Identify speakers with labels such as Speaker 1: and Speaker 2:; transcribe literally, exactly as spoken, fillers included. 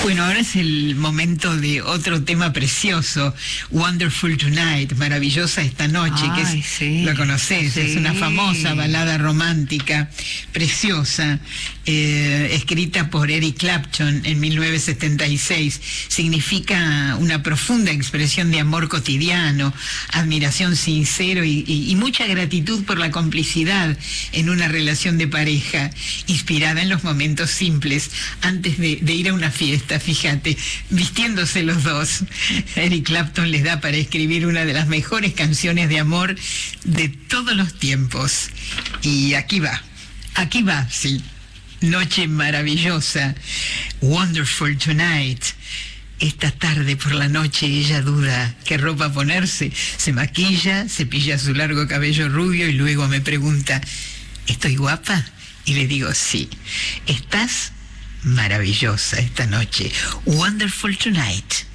Speaker 1: Bueno, ahora es el momento de otro tema precioso, Wonderful Tonight, maravillosa esta noche,
Speaker 2: Ay,
Speaker 1: que es,
Speaker 2: sí,
Speaker 1: la conocés,
Speaker 2: sí.
Speaker 1: es una famosa balada romántica, preciosa, eh, escrita por Eric Clapton en mil novecientos setenta y seis. Significa una profunda expresión de amor cotidiano, admiración sincero y, y, y mucha gratitud por la complicidad en una relación de pareja, inspirada en los momentos simples antes de, de ir a una fiesta. Fíjate, vistiéndose los dos, Eric Clapton les da para escribir una de las mejores canciones de amor de todos los tiempos. Y aquí va, aquí va, sí. Noche maravillosa, Wonderful Tonight. Esta tarde por la noche ella duda qué ropa ponerse, se maquilla, cepilla su largo cabello rubio y luego me pregunta, ¿estoy guapa? Y le digo, sí. ¿Estás? Maravillosa esta noche. Wonderful Tonight.